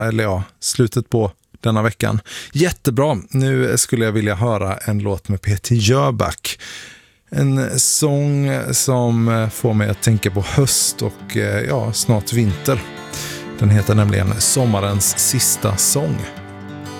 eller ja, slutet på denna veckan. Jättebra. Nu skulle jag vilja höra en låt med Peter Jöback. En sång som får mig att tänka på höst och snart vinter. Den heter nämligen Sommarens sista sång.